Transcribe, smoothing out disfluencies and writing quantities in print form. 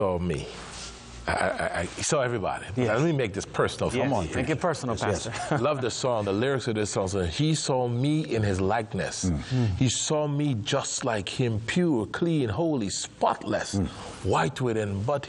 saw me. He saw everybody. Yes. Let me make this personal. Yes. Come on, Make it personal, Pastor. Yes. Love the song, the lyrics of this song. So he saw me in his likeness. He saw me just like him, pure, clean, holy, spotless, white within, but